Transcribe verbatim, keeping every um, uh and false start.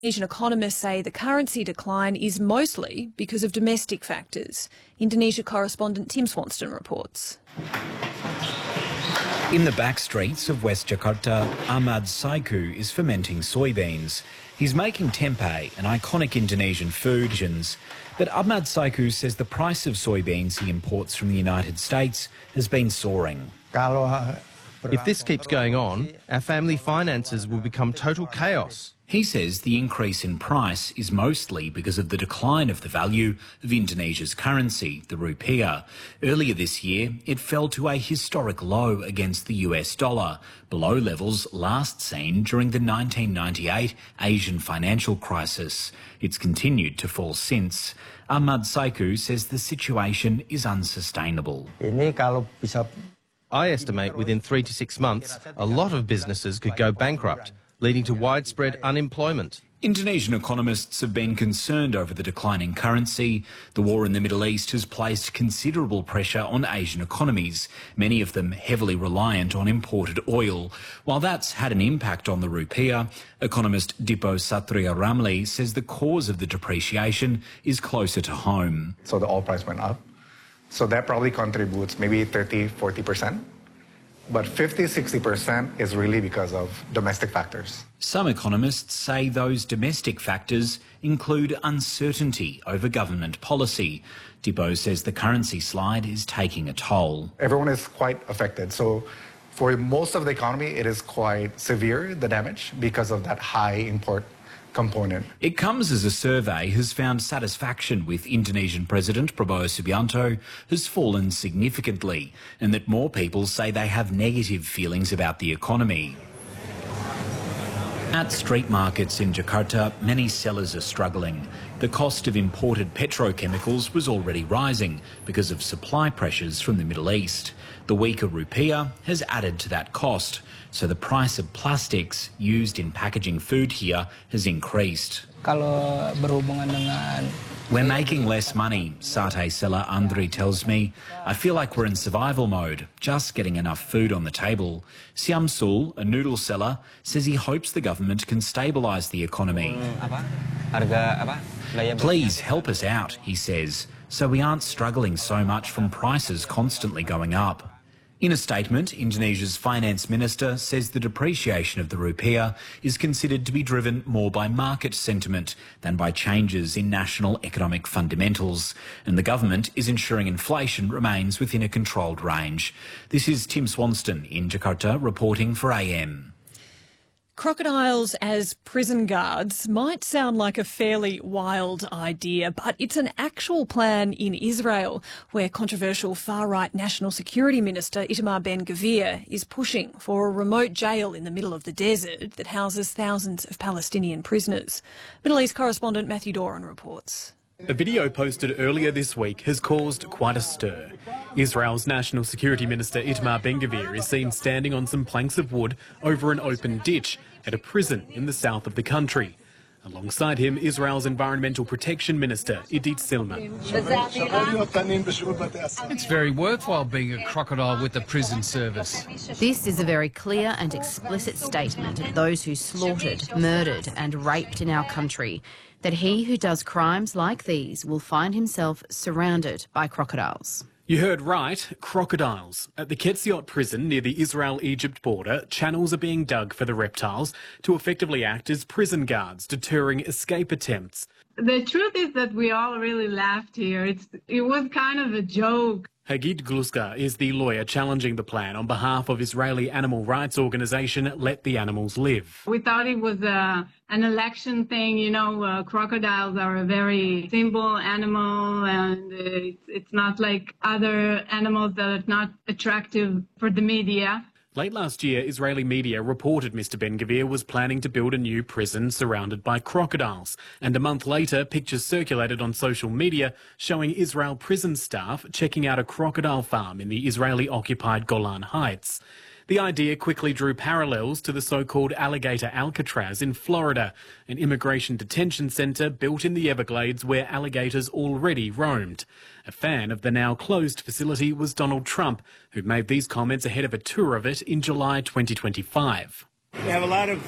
Indonesian economists say the currency decline is mostly because of domestic factors. Indonesia correspondent Tim Swanston reports. In the back streets of West Jakarta, Ahmad Saiku is fermenting soybeans. He's making tempeh, an iconic Indonesian food. But Ahmad Saiku says the price of soybeans he imports from the United States has been soaring. If this keeps going on, our family finances will become total chaos. He says the increase in price is mostly because of the decline of the value of Indonesia's currency, the rupiah. Earlier this year, it fell to a historic low against the U S dollar, below levels last seen during the nineteen ninety-eight Asian financial crisis. It's continued to fall since. Ahmad Saiku says the situation is unsustainable. I estimate within three to six months, a lot of businesses could go bankrupt, leading to widespread unemployment. Indonesian economists have been concerned over the declining currency. The war in the Middle East has placed considerable pressure on Asian economies, many of them heavily reliant on imported oil. While that's had an impact on the rupiah, economist Dipo Satria Ramli says the cause of the depreciation is closer to home. So the oil price went up. So that probably contributes maybe thirty, forty percent. But fifty, sixty percent is really because of domestic factors. Some economists say those domestic factors include uncertainty over government policy. Dipo says the currency slide is taking a toll. Everyone is quite affected. So for most of the economy, it is quite severe, the damage, because of that high import component. It comes as a survey has found satisfaction with Indonesian President Prabowo Subianto has fallen significantly, and that more people say they have negative feelings about the economy. At street markets in Jakarta, many sellers are struggling. The cost of imported petrochemicals was already rising because of supply pressures from the Middle East. The weaker rupiah has added to that cost, so the price of plastics used in packaging food here has increased. We're making less money, satay seller Andri tells me. I feel like we're in survival mode, just getting enough food on the table. Siamsul, a noodle seller, says he hopes the government can stabilise the economy. Please help us out, he says, so we aren't struggling so much from prices constantly going up. In a statement, Indonesia's finance minister says the depreciation of the rupiah is considered to be driven more by market sentiment than by changes in national economic fundamentals, and the government is ensuring inflation remains within a controlled range. This is Tim Swanston in Jakarta reporting for A M. Crocodiles as prison guards might sound like a fairly wild idea, but it's an actual plan in Israel, where controversial far-right National Security Minister Itamar Ben-Gvir is pushing for a remote jail in the middle of the desert that houses thousands of Palestinian prisoners. Middle East correspondent Matthew Doran reports. A video posted earlier this week has caused quite a stir. Israel's National Security Minister Itamar Ben-Gvir is seen standing on some planks of wood over an open ditch at a prison in the south of the country. Alongside him, Israel's Environmental Protection Minister, Idit Silman. It's very worthwhile being a crocodile with the prison service. This is a very clear and explicit statement of those who slaughtered, murdered and raped in our country, that he who does crimes like these will find himself surrounded by crocodiles. You heard right, crocodiles. At the Ketziot prison near the Israel-Egypt border, channels are being dug for the reptiles to effectively act as prison guards, deterring escape attempts. The truth is that we all really laughed here. It's, it was kind of a joke. Hagit Gluska is the lawyer challenging the plan on behalf of Israeli animal rights organisation Let the Animals Live. We thought it was a, an election thing. You know, uh, crocodiles are a very simple animal, and it's, it's not like other animals that are not attractive for the media. Late last year, Israeli media reported Mister Ben-Gvir was planning to build a new prison surrounded by crocodiles. And a month later, pictures circulated on social media showing Israel prison staff checking out a crocodile farm in the Israeli-occupied Golan Heights. The idea quickly drew parallels to the so-called alligator Alcatraz in Florida, an immigration detention centre built in the Everglades where alligators already roamed. A fan of the now closed facility was Donald Trump, who made these comments ahead of a tour of it in July twenty twenty-five. We have a lot of